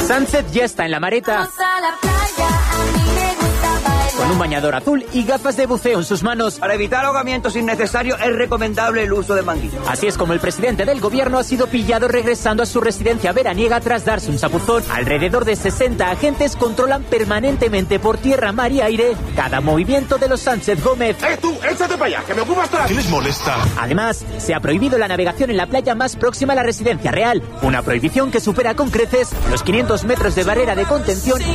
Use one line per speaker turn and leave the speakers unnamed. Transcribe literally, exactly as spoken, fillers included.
Sánchez ya está en la mareta. Con un bañador azul y gafas de buceo en sus manos.
Para evitar ahogamientos innecesarios es recomendable el uso de manguillas.
Así es como el presidente del gobierno ha sido pillado regresando a su residencia veraniega tras darse un chapuzón. Alrededor de sesenta agentes controlan permanentemente por tierra, mar y aire cada movimiento de los Sánchez Gómez.
¡Eh, tú! ¡Échate para allá, que me ocupas toda!
¿Qué les molesta?
Además, se ha prohibido la navegación en la playa más próxima a la residencia real. Una prohibición que supera con creces los quinientos metros de barrera de contención